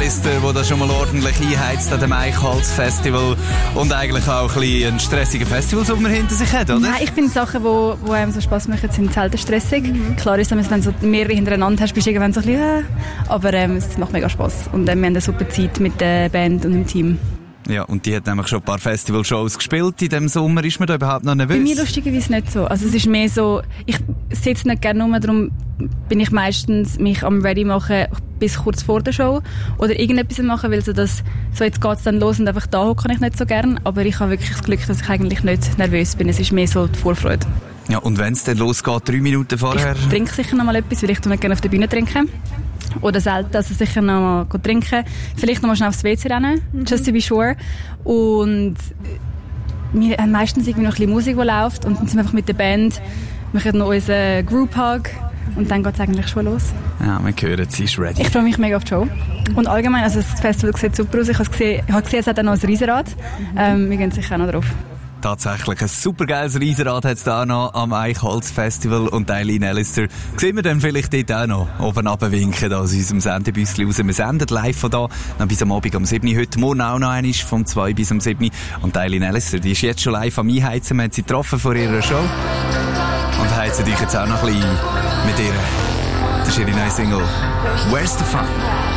Alistair, der da schon mal ordentlich einheizt an dem Eichholz Festival und eigentlich auch ein bisschen einen stressigen Festivalsommer hinter sich hat, oder? Nein, ich finde Sachen, die einem so Spass machen, sind selten stressig. Klar ist es, wenn du so mehrere hintereinander hast, bist du irgendwann so ein bisschen, aber es macht mega Spass. Und wir haben eine super Zeit mit der Band und dem Team. Ja, und die hat nämlich schon ein paar Festivalshows gespielt in diesem Sommer. Ist man da überhaupt noch nervös? Bei mir lustigerweise nicht so. Also es ist mehr so, ich sitze nicht gerne rum, darum bin ich meistens mich am Ready machen bis kurz vor der Show oder irgendetwas machen, weil so jetzt geht's dann los und einfach da hocken kann ich nicht so gern. Aber ich habe wirklich das Glück, dass ich eigentlich nicht nervös bin. Es ist mehr so die Vorfreude. Ja, und wenn es dann losgeht, 3 Minuten vorher? Ich trinke sicher noch mal etwas, weil ich nicht gerne auf der Bühne trinke. Oder selten, also sicher noch mal trinken. Vielleicht noch mal schnell aufs WC rennen, just to be sure. Und wir haben meistens irgendwie noch ein bisschen Musik, die läuft. Und dann sind wir einfach mit der Band, machen noch unseren Group Hug. Und dann geht es eigentlich schon los. Ja, wir hören, sie ist ready. Ich freue mich mega auf die Show. Und allgemein, also das Festival sieht super aus. Ich habe gesehen, es hat auch noch ein Riesenrad. Wir gehen sicher auch noch drauf. Tatsächlich, ein supergeiles Riesenrad hat es da noch am Eichholz Festival und Eileen Alistair. Sehen wir dann vielleicht dort auch noch oben runterwinken aus unserem Sendebüsschen raus. Wir senden live von da noch bis am Abend um 7 Uhr. Heute Morgen auch noch einmal vom 2 bis um 7 Uhr. Und Eileen Alistair, die ist jetzt schon live am Einheizen. Wir haben sie getroffen vor ihrer Show. Und heizen dich jetzt auch noch ein bisschen mit ihr. Das ist ihre neue Single «Where's the Fun?»